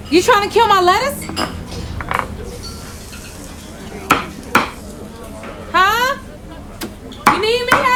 You trying to kill my lettuce? Huh? You need me?